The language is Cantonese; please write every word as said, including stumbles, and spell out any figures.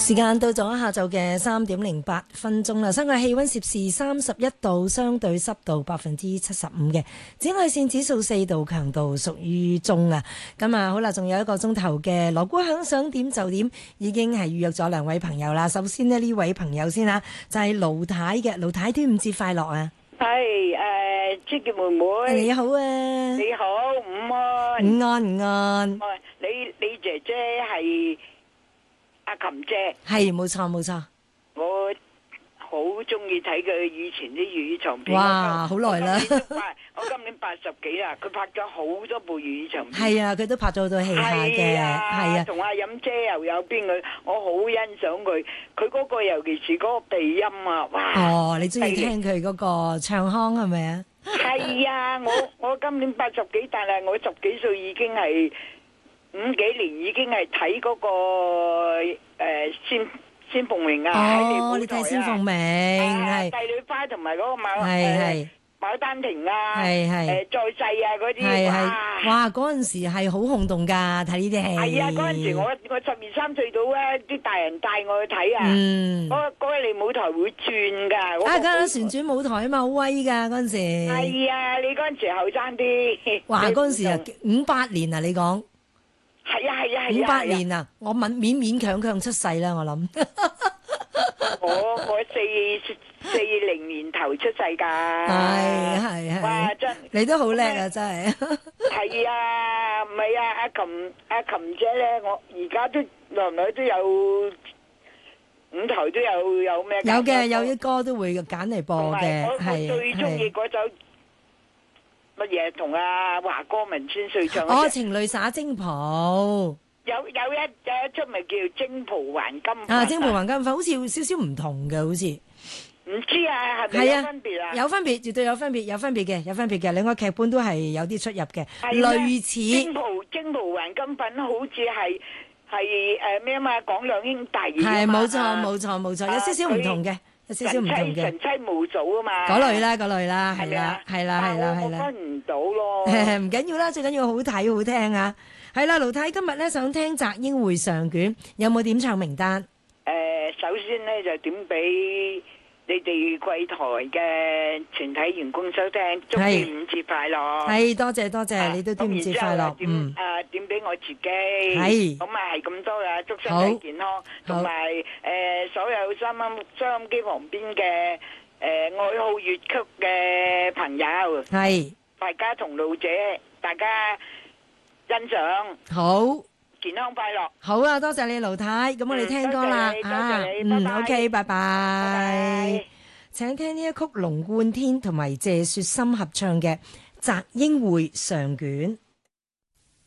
時間到咗下晝嘅三點零八分鐘啦，室外氣溫攝氏三十一度，相對濕度百分之七十五嘅，紫外線指數四度，強度屬於中啊。咁啊，好啦，仲有一個鐘頭嘅鑼鼓響，想點就點，已經係預約咗兩位朋友啦。首先呢，呢位朋友先啦，就係盧太嘅，盧太端午節快樂啊！ 係誒，朱杰妹妹， 你好啊！ 你好，午安， 午安午安。 你你姐姐係阿琴姐， 係冇錯冇錯。 我好中意睇佢以前啲粵語長片。 哇，好耐啦！ 我今年八十幾啦，佢拍咗好多部粵語長片。 係啊，佢都拍咗好多戲下嘅，係啊， 同阿飲姐又有邊個，我好欣賞佢。佢嗰個尤其是嗰個鼻音啊，哇！ 哦，你中意聽佢嗰個唱腔係咪啊？ 係啊，我我今年八十幾，但係我十幾歲已經係五幾年已經係睇嗰個誒仙仙鳳鳴啊，喺哦，你睇仙鳳鳴係帝女花同埋嗰個牡係係牡丹亭啊， 係係誒再世啊嗰啲， 係係哇！嗰陣時係好轟動㗎，睇呢啲戲。 係啊，嗰陣時我我十二三歲到啊，啲大人帶我去睇啊。嗯，嗰嗰個利舞台會轉㗎。 啊，嗰陣旋轉舞台啊嘛，好威㗎嗰陣時。 係啊，你嗰陣時後生啲。 哇！嗰陣時啊，五八年啊，你講。 係啊係啊係啊！ 五八年啊，我勉勉勉強強出世啦，我諗。 我我四四零年頭出世㗎。 係係係。哇！真你都好叻啊，真係。 係啊，唔係啊，阿琴阿琴姐咧，我而家都來來都有五台都有有咩？ 有嘅，有啲歌都會揀嚟播嘅，係。 我最中意嗰首乜嘢？同阿華哥文千歲唱。 哦，情淚灑征袍。有有一有一出咪叫征袍還金髮啊！征袍還金髮好似有少少唔同嘅，好似唔知啊，係咪有分別啊？ 有分別，絕對有分別，有分別嘅，有分別嘅。兩個劇本都係有啲出入嘅，類似征袍征袍還金粉，好似係係誒咩啊嘛？講兩兄弟係冇錯冇錯冇錯，有少少唔同嘅，有少少唔同嘅。 神妻無祖啊嘛， 嗰類啦嗰類啦，係啦係啦係啦係啦， 我分唔到咯。 唔緊要啦，最緊要好睇好聽啊！係啦，盧太今日咧想聽《澤英會上卷》，有冇點唱名單？ 誒，首先咧就點俾你哋貴台嘅全體員工收聽，祝端午節快樂。 係多謝多謝，你都端午節快樂。 嗯。誒，點俾我自己？ 係。 咁啊係咁多啦，祝身體健康，同埋誒所有收音收音機旁邊嘅誒愛好粵曲嘅朋友。 係。 大家同路者，大家。欣賞好， 健康快樂。 好啊，多謝你盧太，咁我哋聽歌啦，啊，嗯 ，OK， 拜拜。請聽呢一曲龍貫天同埋謝雪心合唱嘅《澤英會上卷》。